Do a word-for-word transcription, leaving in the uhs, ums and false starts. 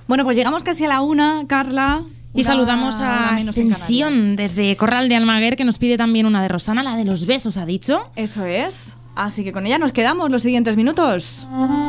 Bueno, pues llegamos casi a la una, Carla. Y una, saludamos a Extensión desde Corral de Almaguer, que nos pide también una de Rosana, la de los besos, ha dicho. Eso es. Así que con ella nos quedamos los siguientes minutos.